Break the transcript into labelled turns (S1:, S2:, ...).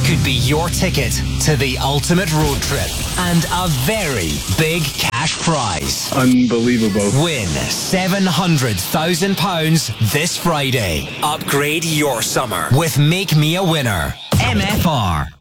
S1: could be your ticket to the ultimate road trip and a very big cash prize.
S2: Unbelievable.
S1: Win £700,000 this Friday. Upgrade your summer with Make Me a Winner. MFR.